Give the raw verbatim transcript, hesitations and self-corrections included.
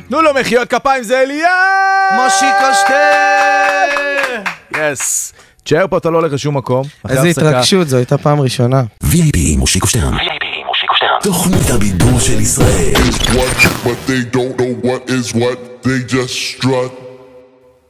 תנו לו מחיאות כפיים, זה אליה! מושיקו שטר! יס. תשאר פה, אתה לא הולך לשום מקום. איזה התרגשות, זו הייתה פעם ראשונה. וי איי פי מושיקו שטרן. וי איי פי מושיקו שטרן. תוכנית הבידור של ישראל. What, but they don't know what is what. They just strut.